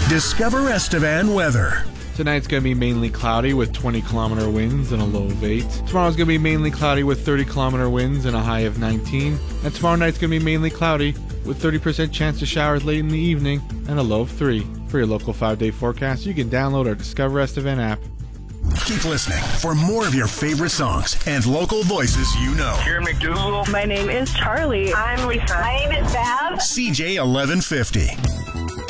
Discover Estevan weather. Tonight's going to be mainly cloudy with 20-kilometer winds and a low of 8. Tomorrow's going to be mainly cloudy with 30-kilometer winds and a high of 19. And tomorrow night's going to be mainly cloudy with 30% chance of showers late in the evening and a low of 3. For your local 5-day forecast, you can download our Discover Estevan app. Keep listening for more of your favorite songs and local voices you know. Here McDougal. My name is Charlie. I'm Lisa. My name is Bev. CJ 1150.